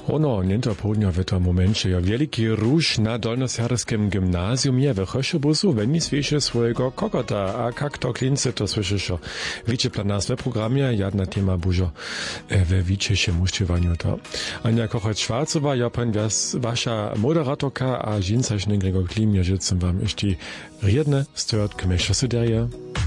Ono, niento południa w tym momencie ja wielki róż na dolnoserbskim gimnazjum je w Choszobusu wemi słyszy swojego kokota, a jak to klince to słyszysz. Wiecie plan nas w programie, jedna tema bużo we wiczejszym uściwaniu to. Ania Kochot-Schwarzowa, ja pan wasza moderatorka, a żinsaczny Gregor Klim, ja życzę wam jeszcze riedne, stört, kmesza suderia.